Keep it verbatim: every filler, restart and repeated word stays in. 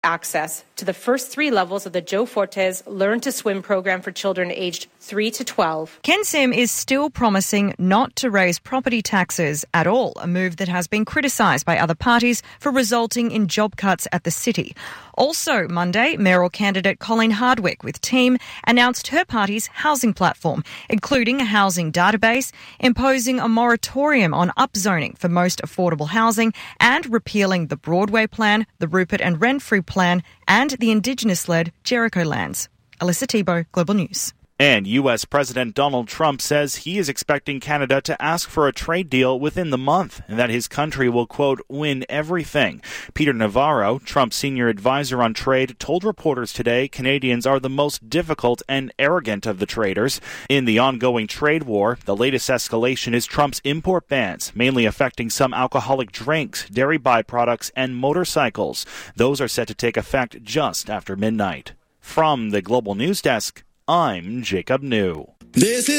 access to the first three levels of the Joe Fortes Learn to Swim program for children aged three to twelve. Ken Sim is still promising not to raise property taxes at all, a move that has been criticised by other parties for resulting in job cuts at the city. Also Monday, mayoral candidate Colleen Hardwick with Team announced her party's housing platform, including a housing database, imposing a moratorium on upzoning for most affordable housing and repealing the Broadway plan, the Rupert and Renfrew plan and the Indigenous-led Jericho lands. Alyssa Tebow, Global News. And U S President Donald Trump says he is expecting Canada to ask for a trade deal within the month and that his country will, quote, win everything. Peter Navarro, Trump's senior advisor on trade, told reporters today Canadians are the most difficult and arrogant of the traders. In the ongoing trade war, the latest escalation is Trump's import bans, mainly affecting some alcoholic drinks, dairy byproducts, and motorcycles. Those are set to take effect just after midnight. From the Global News Desk, I'm Jacob New. This is